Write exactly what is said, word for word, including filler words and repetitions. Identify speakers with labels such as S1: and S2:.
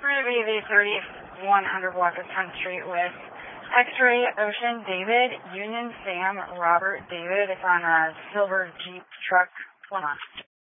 S1: We're going to be the thirty-one hundred block of tenth Street with X-Ray Ocean David, Union Sam Robert David. It's on a silver Jeep truck. Hold on.